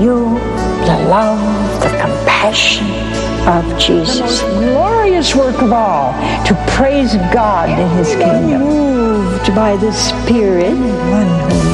You, the love, the compassion of Jesus. The most glorious work of all, to praise God in His kingdom. Moved by the Spirit, one who